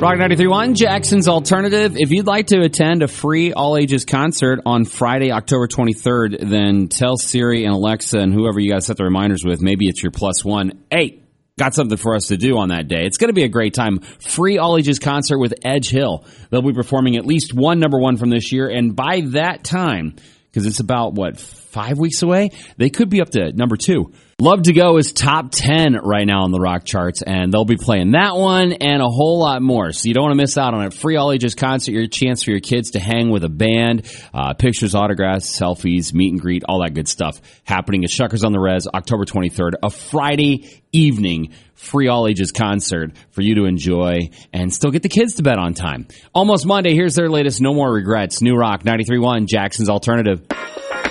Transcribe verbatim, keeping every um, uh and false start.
Rock ninety-three point one, Jackson's Alternative. If you'd like to attend a free all-ages concert on Friday, October twenty-third, then tell Siri and Alexa and whoever you guys set the reminders with, maybe it's your plus one, hey, got something for us to do on that day. It's going to be a great time. Free all-ages concert with Edge Hill. They'll be performing at least one number one from this year, and by that time, because it's about, what, five weeks away, they could be up to number two. Love to Go is top ten right now on the rock charts, and they'll be playing that one and a whole lot more. So you don't want to miss out on a free all-ages concert, your chance for your kids to hang with a band, uh, pictures, autographs, selfies, meet and greet, all that good stuff happening at Shuckers on the Res, October twenty-third, a Friday evening free all-ages concert for you to enjoy and still get the kids to bed on time. Almost Monday, here's their latest No More Regrets, New Rock ninety-three point one, Jackson's Alternative.